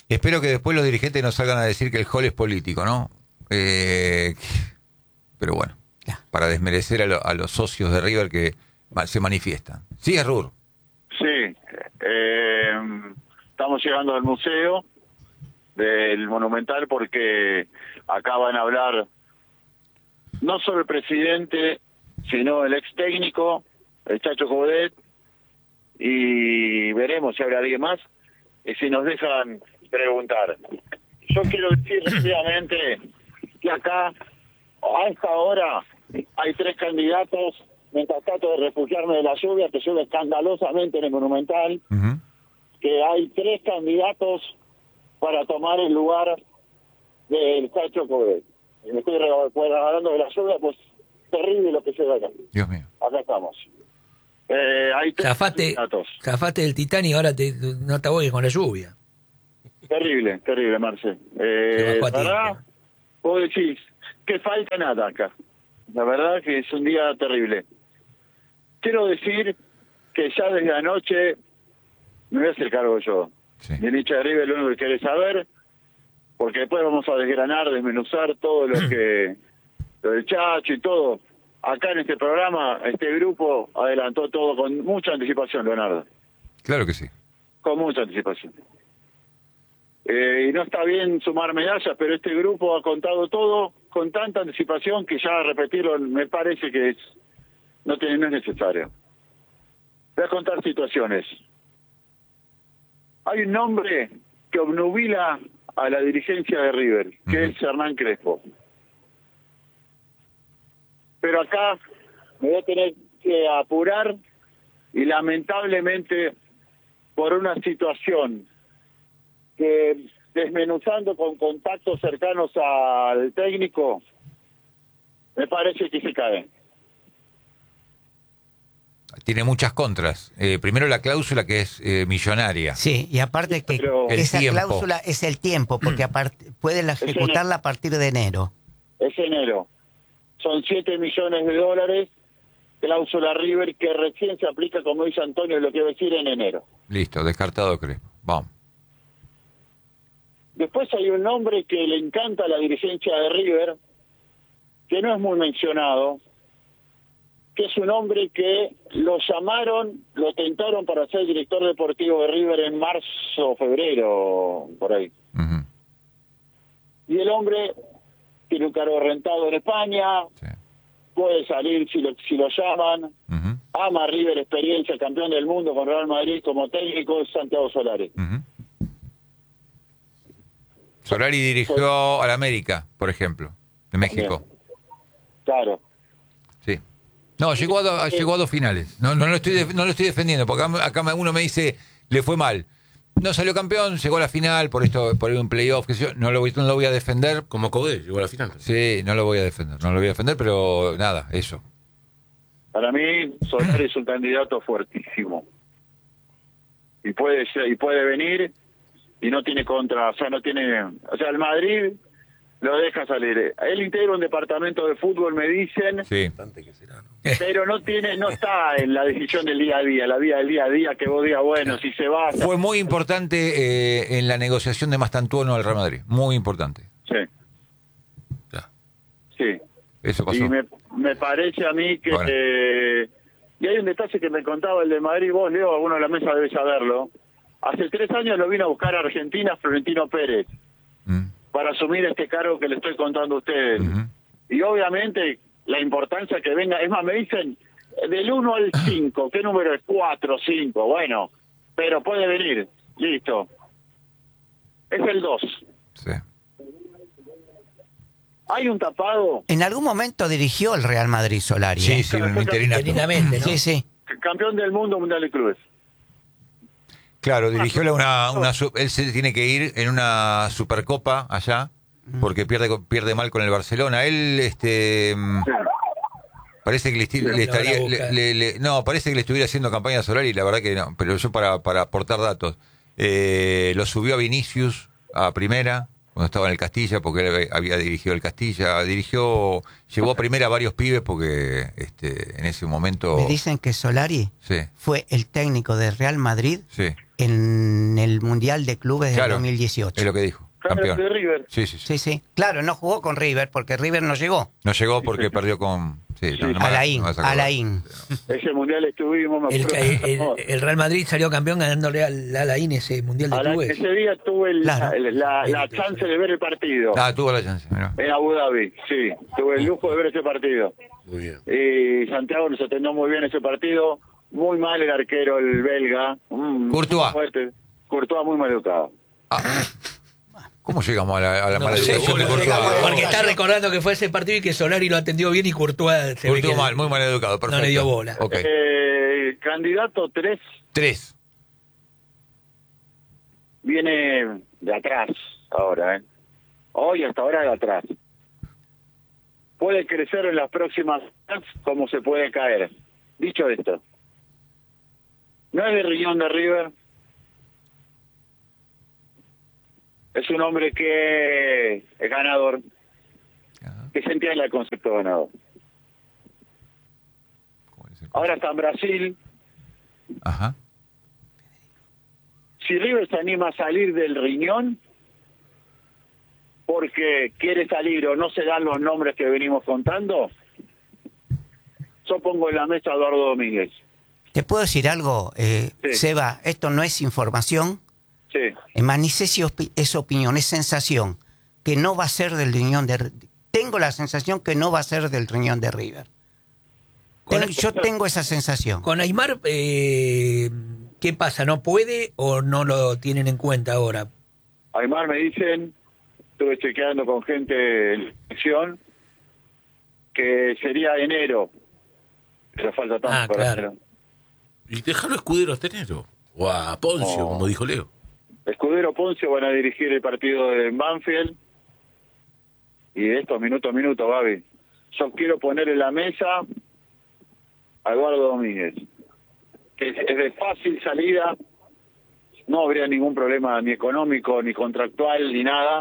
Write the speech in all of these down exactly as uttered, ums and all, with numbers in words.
Espero que después los dirigentes no salgan a decir que el Hall es político, ¿no? Eh, pero bueno, para desmerecer a, lo, a los socios de River que se manifiestan. ¿Sí, Rur? Sí, eh, estamos llegando al museo del Monumental porque acá van a hablar no solo el presidente, sino el ex técnico, el Chacho Coudet, y veremos si habrá alguien más y si nos dejan preguntar. Yo quiero decir rápidamente que acá, a esta hora, hay tres candidatos. Mientras trato de refugiarme de la lluvia, que llueve escandalosamente en el Monumental, uh-huh. que hay tres candidatos para tomar el lugar del Chacho Coudet. Me estoy regalando de la lluvia, pues terrible lo que se ve acá. Dios mío. Acá estamos. Eh, hay tres zafate, candidatos. Zafate del Titanic, ahora te, no te voy con la lluvia. Terrible, terrible, Marce. Eh, ¿verdad? Vos decís que falta nada acá. La verdad que es un día terrible. Quiero decir que ya desde anoche me voy a hacer cargo yo. Sí. De hincha de River, lo único que querés saber, porque después vamos a desgranar, desmenuzar todo lo que, lo del Chacho y todo. Acá en este programa, este grupo adelantó todo con mucha anticipación, Leonardo. Claro que sí. Con mucha anticipación. Eh, y no está bien sumar medallas, pero este grupo ha contado todo con tanta anticipación que ya repetirlo me parece que es no, tiene, no es necesario. Voy a contar situaciones. Hay un nombre que obnubila a la dirigencia de River, que uh-huh. es Hernán Crespo. Pero acá me voy a tener que apurar y lamentablemente por una situación que desmenuzando con contactos cercanos al técnico, me parece que se cae. Tiene muchas contras. Eh, primero la cláusula que es eh, millonaria. Sí, y aparte que Pero esa tiempo. cláusula es el tiempo, porque aparte pueden ejecutarla a partir de enero. Es enero. Son siete millones de dólares, cláusula River, que recién se aplica, como dice Antonio, lo que va a decir en enero. Listo, descartado Crespo. Vamos. Después hay un nombre que le encanta a la dirigencia de River, que no es muy mencionado, que es un hombre que lo llamaron, lo tentaron para ser director deportivo de River en marzo, febrero, por ahí. Uh-huh. Y el hombre tiene un cargo rentado en España, sí. puede salir si lo, si lo llaman, uh-huh. ama a River, experiencia, campeón del mundo con Real Madrid como técnico, es Santiago Solari. Uh-huh. Solari dirigió al América, por ejemplo, de México. Claro. Sí. No, llegó a, do, llegó a dos finales. No, no, lo estoy no lo estoy defendiendo, porque acá, acá uno me dice, le fue mal. No salió campeón, llegó a la final, por esto, por un playoff, que yo no lo, voy, no lo voy a defender. Como Coudet, llegó a la final. Sí, no lo voy a defender, no lo voy a defender, pero nada, eso. Para mí, Solari es un candidato fuertísimo. Y puede ser, y puede venir... y no tiene contra, o sea, no tiene, o sea, el Madrid lo deja salir. Él integra un departamento de fútbol, me dicen, sí. pero no tiene, no está en la decisión del día a día, la vida del día a día, que vos digas, bueno, si se va... Fue muy importante eh, en la negociación de Mastantuono al Real Madrid, muy importante. Sí. Ya. Sí. Eso pasó. Y me, me parece a mí que... Bueno. Eh, y hay un detalle que me contaba el de Madrid, vos, Leo, alguno de la mesa debe saberlo. Hace tres años lo vino a buscar a Argentina Florentino Pérez mm. para asumir este cargo que le estoy contando a ustedes. Mm-hmm. Y obviamente la importancia que venga, es más, me dicen del uno al cinco, ¿qué número es? cuatro, cinco, bueno, pero puede venir, listo. Es el dos. Sí. Hay un tapado. En algún momento dirigió el Real Madrid Solari. Sí, ¿eh? sí, un interinamente, ¿no? Sí, sí. Campeón del mundo mundial de clubes. Claro, dirigió una, una, él se tiene que ir en una Supercopa allá porque pierde pierde mal con el Barcelona. Él este parece que le, le estaría le, le, le, no, parece que le estuviera haciendo campaña a Solari, la verdad que no, pero yo para para aportar datos. Eh, lo subió a Vinicius a primera cuando estaba en el Castilla, porque él había dirigido el Castilla, dirigió, llevó a primera a varios pibes porque este, en ese momento... Me dicen que Solari Sí, fue el técnico de Real Madrid sí, en el Mundial de Clubes claro, del dos mil dieciocho. es lo que dijo, Claro, campeón. de River. Sí, sí, sí. Sí, sí. Claro, no jugó con River porque River no llegó. No llegó porque perdió con... Sí, no, no me- Alain, no me vas a acordar. Alain. Ese mundial estuvimos, me El, acuerdo. el- el Real Madrid salió campeón ganándole al Alain ese Mundial de A la- Clubes. ese día tuve el- Claro. la, la- la chance de ver el partido Ah, tuvo la chance, mirá. en Abu Dhabi, sí, tuve el lujo de ver ese partido. Muy bien. Y Santiago nos atendió muy bien ese partido, muy mal el arquero, el belga. Mm, Courtois. fuerte. Courtois muy mal educado. Ah, ¿cómo llegamos a la, a la No mala sé, educación de porque- Courtois? porque está recordando que fue ese partido y que Solari lo atendió bien y Courtois se ve Courtois que mal, muy mal educado, perfecto. no le dio bola. Ok. Eh, candidato tres Tres. viene de atrás ahora, ¿eh? Hoy hasta ahora de atrás. Puede crecer en las próximas horas como se puede caer. Dicho esto, no es de riñón de River. Es un hombre que es ganador, Ajá. que se entiende el concepto ganador. ¿Cómo es el- Ahora está en Brasil. Ajá. Si River se anima a salir del riñón porque quiere salir o no se dan los nombres que venimos contando, yo pongo en la mesa a Eduardo Domínguez. ¿Te puedo decir algo, eh, Sí. Seba? Esto no es información, Sí, es más, ni sé si opi- es opinión, es sensación, que no va a ser del riñón de River. Tengo la sensación que no va a ser del riñón de River. Con- Tengo- yo tengo esa sensación. Con Aymar, eh, ¿qué pasa? ¿No puede o no lo tienen en cuenta ahora? Aymar me dicen, estuve chequeando con gente en la selección, que sería enero. Pero falta tanto Ah, para claro. enero. Y déjalo Escudero hasta enero. O a Poncio, No. como dijo Leo. Escudero Poncio van a dirigir el partido de Banfield. Y de estos minuto a minuto, Gaby. Yo quiero poner en la mesa a Eduardo Domínguez, que es es de fácil salida, no habría ningún problema ni económico, ni contractual, ni nada.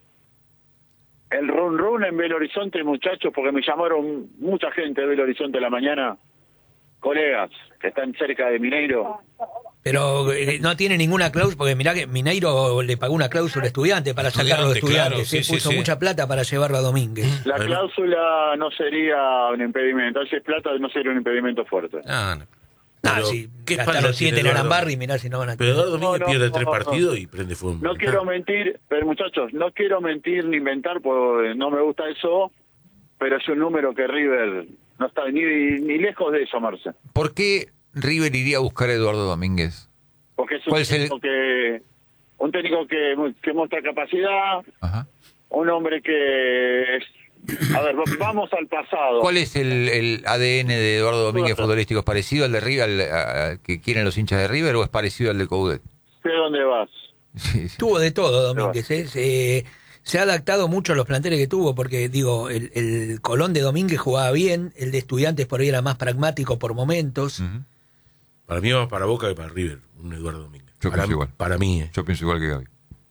El run run en Belo Horizonte, muchachos, porque me llamaron mucha gente de Belo Horizonte en la mañana, colegas que están cerca de Mineiro. Pero eh, no tiene ninguna cláusula, porque mirá que Mineiro le pagó una cláusula a estudiante para sacarlo de Estudiante, claro, estudiantes. sí, Se puso sí, sí. mucha plata para llevarlo a Domínguez. La Bueno. cláusula no sería un impedimento, si es plata no sería un impedimento fuerte. Ah, no. Ah, Pero, sí, ¿qué hasta espalda los siete tiene en Eduardo? Arambarri, mirá si no van a Pero Eduardo Domínguez No, no, pierde no, tres no. partidos y prende fuego. No quiero mentir, pero muchachos, no quiero mentir ni inventar, porque no me gusta eso, pero es un número que River no está ni, ni lejos de eso, Marce. ¿Por qué River iría a buscar a Eduardo Domínguez? Porque es un ¿Cuál es el- técnico que un técnico que, que muestra capacidad, Ajá. un hombre que es... A ver, vamos al pasado. ¿Cuál es el, el A D N de Eduardo Domínguez futbolístico? ¿Es parecido al de River, al, a- al que quieren los hinchas de River, o es parecido al de Coudet? Sé dónde vas. Sí, sí. Tuvo de todo Domínguez, ¿eh? Se, se ha adaptado mucho a los planteles que tuvo, porque digo, el, el Colón de Domínguez jugaba bien, el de Estudiantes por ahí era más pragmático por momentos. Ujú. Para mí va más para Boca que para River, un Eduardo Domínguez. Yo para, pienso igual. Para mí, eh. Yo pienso igual que Gaby.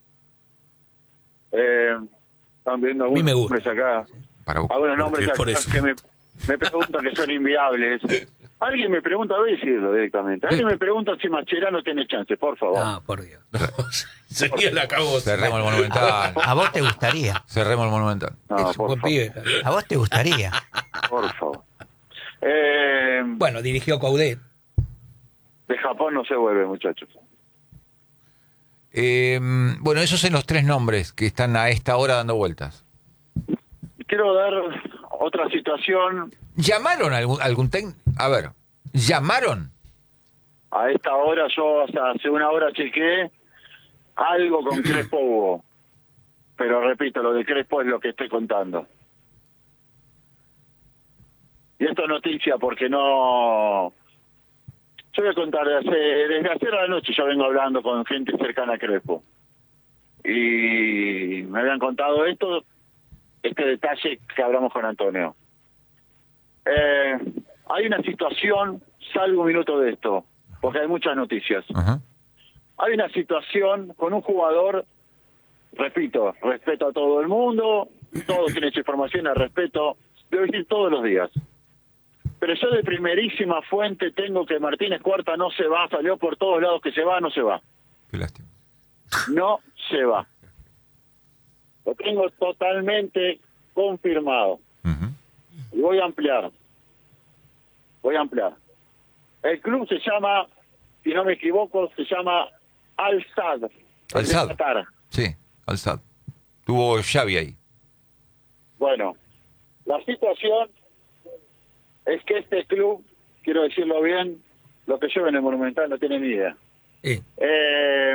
Eh, están viendo A mí me algunos gusta. nombres acá. Para Boca. Algunos nombres Porque por acá eso. que me, me preguntan que son inviables. Alguien me pregunta, voy a decirlo directamente. Alguien me pregunta si Mascherano tiene chance, por favor. No, por Dios. Sería la acabo. Cerremos el Monumental. A vos te gustaría. Cerremos el Monumental. No, es un por buen favor. pibe. Javier. A vos te gustaría. Por favor. Eh, Bueno, dirigió Coudet. de Japón no se vuelve, muchachos. Eh, bueno, esos son los tres nombres que están a esta hora dando vueltas. Quiero dar otra situación. ¿Llamaron a algún, algún técnico? A ver, ¿llamaron? A esta hora, yo hasta hace una hora chequeé, algo con Crespo hubo. Pero repito, lo de Crespo es lo que estoy contando. Y esto es noticia porque no... Yo voy a contar, desde, hace- desde ayer a la noche yo vengo hablando con gente cercana a Crespo. Y me habían contado esto, este detalle que hablamos con Antonio. Eh, hay una situación, salgo un minuto de esto, porque hay muchas noticias. Ajá. Hay una situación con un jugador repito, respeto a todo el mundo, todos tienen su información, al respeto, debo decir todos los días. Pero yo de primerísima fuente tengo que Martínez Cuarta no se va, salió por todos lados que se va, no se va. Qué lástima. No se va. Lo tengo totalmente confirmado. Ujú. Y voy a ampliar. Voy a ampliar. El club se llama, si no me equivoco, se llama Al-Sadd. Al-Sadd. de Qatar. Sí, Al-Sadd. Tuvo Xavi ahí. Bueno, la situación es que este club, quiero decirlo bien, lo que lleva en el Monumental no tiene ni idea. Sí. Eh,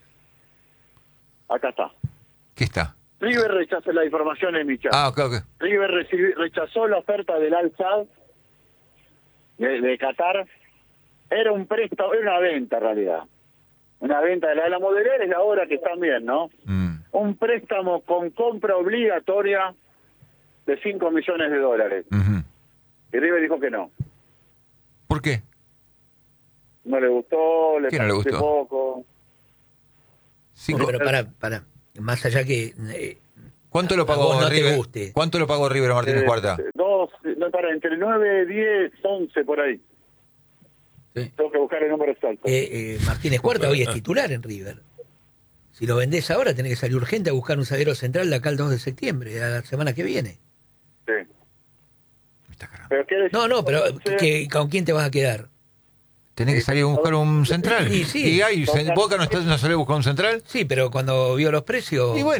acá está. ¿Qué está? River rechazó la información en mi chat. Ah, ok, ok. River recibi- rechazó la oferta del Al-Sadd de, de Qatar. Era un préstamo, era una venta en realidad. Una venta de la, la modelar es la hora que están bien, ¿no? Mm. Un préstamo con compra obligatoria de cinco millones de dólares. Ujú. Y River dijo que no. ¿Por qué? No le gustó, le ¿Qué no le pareció gustó? poco. Cinco- Pero para, para, más allá que... eh, ¿Cuánto lo a pagó vos no te River? guste. ¿Cuánto lo pagó River a Martínez Eh, Cuarta? Dos, no, para, entre nueve, diez, once por ahí. Sí. Tengo que buscar el número exacto. Eh, eh, Martínez Cuarta hoy es titular en River. Si lo vendés ahora, tenés que salir urgente a buscar un zaguero central de acá el dos de septiembre, a la semana que viene. Sí. Me está cargando. Pero ¿qué decís? No, no, pero Entonces, ¿qué- ¿con quién te vas a quedar? Tenés que salir a buscar un central. Sí, sí. Y hay, ¿Boca no, está, no sale a buscar un central? Sí, pero cuando vio los precios... Y bueno.